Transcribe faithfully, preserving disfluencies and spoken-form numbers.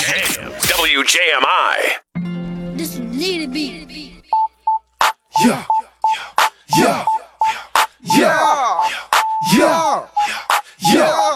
Jam. W J M I. This need to be. Yeah, yeah, yeah, yeah, yeah, yeah.